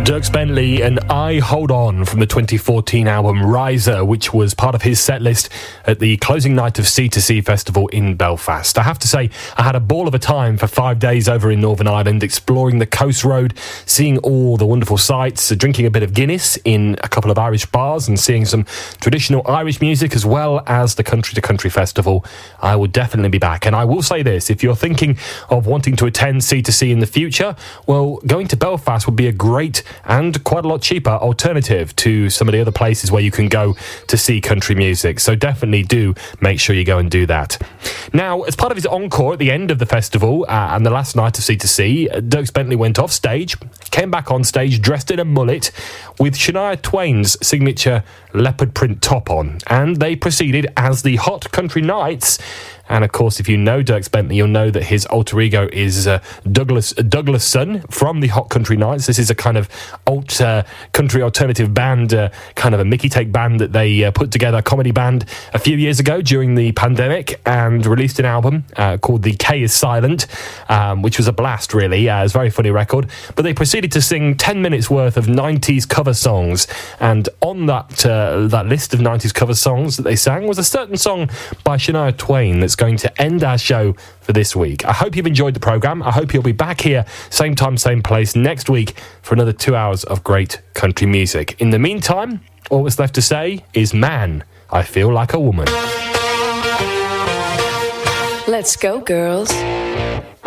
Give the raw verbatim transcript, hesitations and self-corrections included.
Dierks Bentley and I Hold On from the twenty fourteen album Riser, which was part of his set list at the closing night of C two C Festival in Belfast. I have to say, I had a ball of a time for five days over in Northern Ireland, exploring the coast road, seeing all the wonderful sights, drinking a bit of Guinness in a couple of Irish bars and seeing some traditional Irish music as well as the Country to Country Festival. I will definitely be back. And I will say this, if you're thinking of wanting to attend C two C in the future, well, going to Belfast would be a great and quite a lot cheaper alternative to some of the other places where you can go to see country music. So definitely do make sure you go and do that. Now, as part of his encore at the end of the festival uh, and the last night of C two C, Dierks Bentley went off stage, came back on stage dressed in a mullet with Shania Twain's signature leopard print top on, and they proceeded as the Hot Country Knights. And of course, if you know Dierks Bentley, you'll know that his alter ego is uh, Douglas uh, Douglas Sun from the Hot Country Knights. This is a kind of alt uh, country alternative band, uh, kind of a Mickey Take band that they uh, put together, a comedy band, a few years ago during the pandemic, and released an album uh, called The K Is Silent, um, which was a blast, really. Uh, it was a very funny record. But they proceeded to sing ten minutes worth of nineties cover songs. And on that uh, that list of nineties cover songs that they sang was a certain song by Shania Twain that's going to end our show for this week. I hope you've enjoyed the programme. I hope you'll be back here, same time, same place, next week for another two hours of great country music. In the meantime, all that's left to say is, man, I feel like a woman. Let's go, girls.